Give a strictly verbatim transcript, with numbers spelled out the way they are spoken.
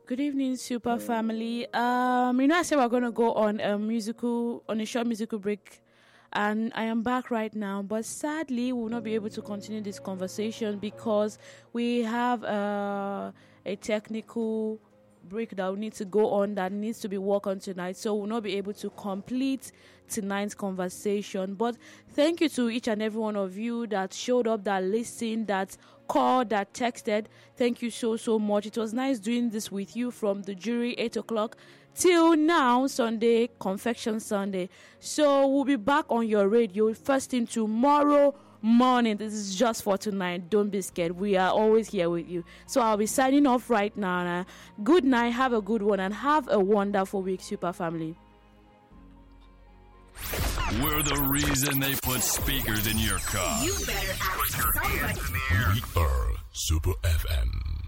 Good evening, Super Family. Um, you know, I said we're going to go on a musical, on a short musical break, and I am back right now. But sadly, we will not be able to continue this conversation because we have uh, a technical break that we need to go on that needs to be worked on tonight, so we'll not be able to complete tonight's conversation. But thank you to each and every one of you that showed up, that listened, that called, that texted. Thank you so so much. It was nice doing this with you from the jury eight o'clock till now, Sunday, Confection Sunday. So we'll be back on your radio first thing tomorrow morning. This is just for tonight. Don't be scared. We are always here with you. So I'll be signing off right now. Good night. Have a good one and have a wonderful week, Super Family. We're the reason they put speakers in your car. You better ask somebody. We are Super F M.